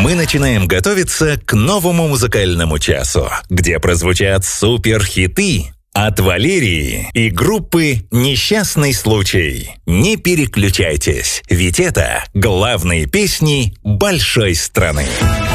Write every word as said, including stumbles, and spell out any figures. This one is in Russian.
Мы начинаем готовиться к новому музыкальному часу, где прозвучат суперхиты от Валерии и группы «Несчастный случай». Не переключайтесь, ведь это главные песни большой страны.